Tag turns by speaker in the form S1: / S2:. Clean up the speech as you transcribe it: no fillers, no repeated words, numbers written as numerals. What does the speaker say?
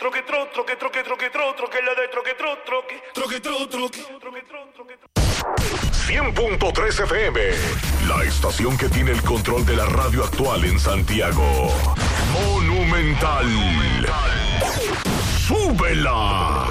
S1: la de troque.
S2: 100.3 FM, la estación que tiene el control de la radio actual en Santiago. Monumental. ¡Súbela!